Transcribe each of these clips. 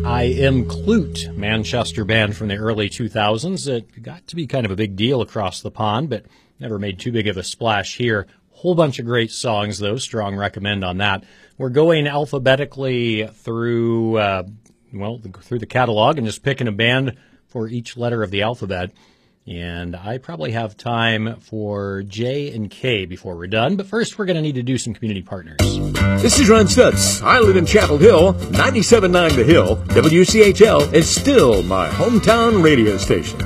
I Am Clute, Manchester band from the early 2000s. It got to be kind of a big deal across the pond, but never made too big of a splash here. Whole bunch of great songs, though. Strong recommend on that. We're going alphabetically through the catalog and just picking a band for each letter of the alphabet. And I probably have time for J and K before we're done. But first, we're going to need to do some community partners. This is Ron Stutz. I live in Chapel Hill. 97.9 The Hill. WCHL is still my hometown radio station.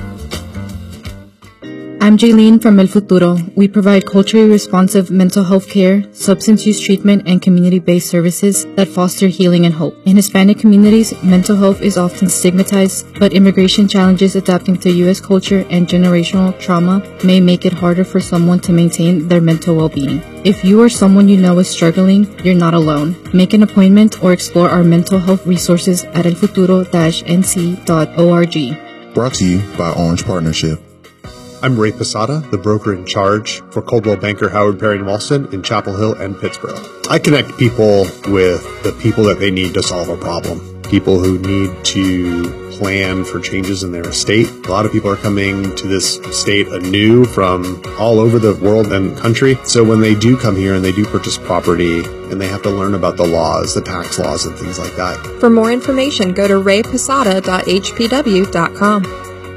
I'm Jaylene from El Futuro. We provide culturally responsive mental health care, substance use treatment, and community-based services that foster healing and hope. In Hispanic communities, mental health is often stigmatized, but immigration challenges adapting to U.S. culture and generational trauma may make it harder for someone to maintain their mental well-being. If you or someone you know is struggling, you're not alone. Make an appointment or explore our mental health resources at elfuturo-nc.org. Brought to you by Orange Partnership. I'm Ray Posada, the broker in charge for Coldwell Banker Howard Perry & Walston in Chapel Hill and Pittsburgh. I connect people with the people that they need to solve a problem. People who need to plan for changes in their estate. A lot of people are coming to this state anew from all over the world and country. So when they do come here and they do purchase property and they have to learn about the laws, the tax laws and things like that. For more information, go to rayposada.hpw.com.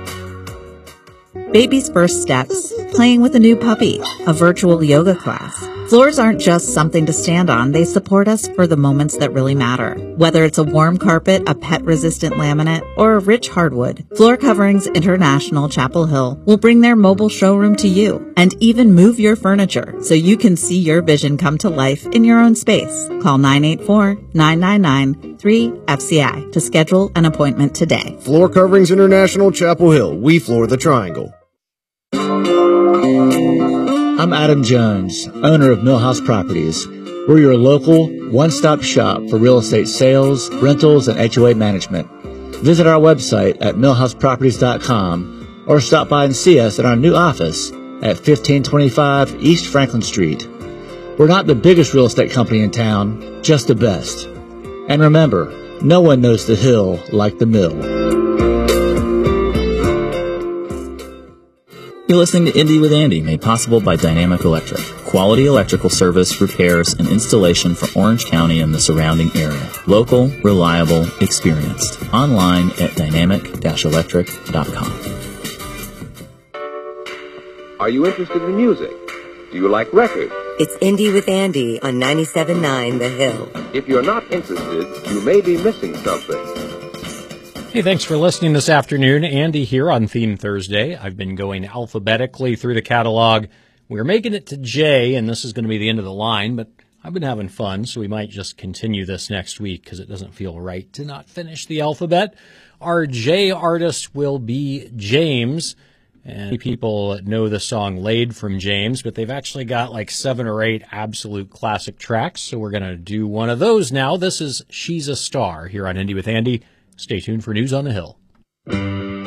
Baby's first steps, playing with a new puppy, a virtual yoga class. Floors aren't just something to stand on, they support us for the moments that really matter. Whether it's a warm carpet, a pet-resistant laminate, or a rich hardwood, Floor Coverings International Chapel Hill will bring their mobile showroom to you and even move your furniture so you can see your vision come to life in your own space. Call 984-999-3FCI to schedule an appointment today. Floor Coverings International Chapel Hill. We floor the triangle. I'm Adam Jones, owner of Millhouse Properties. We're your local one-stop shop for real estate sales, rentals, and HOA management. Visit our website at millhouseproperties.com or stop by and see us at our new office at 1525 East Franklin Street. We're not the biggest real estate company in town, just the best. And remember, no one knows the hill like the mill. You're listening to Indy with Andy, made possible by Dynamic Electric. Quality electrical service, repairs, and installation for Orange County and the surrounding area. Local, reliable, experienced. Online at dynamic-electric.com. Are you interested in music? Do you like records? It's Indy with Andy on 97.9 The Hill. If you're not interested, you may be missing something. Hey, thanks for listening this afternoon. Andy here on Theme Thursday. I've been going alphabetically through the catalog. We're making it to J, and this is going to be the end of the line, but I've been having fun, so we might just continue this next week because it doesn't feel right to not finish the alphabet. Our J artist will be James, and people know the song Laid from James, but they've actually got like 7 or 8 absolute classic tracks, so we're going to do one of those now. This is She's a Star here on Indy with Andy. Stay tuned for news on the Hill.